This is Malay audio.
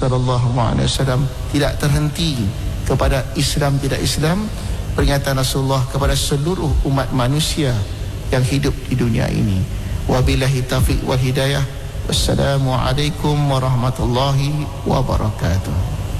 sallallahu alaihi wasallam, tidak terhenti kepada Islam tidak Islam, peringatan Rasulullah kepada seluruh umat manusia yang hidup di dunia ini. Wabillahi taufiq wal hidayah. Wassalamualaikum warahmatullahi wabarakatuh.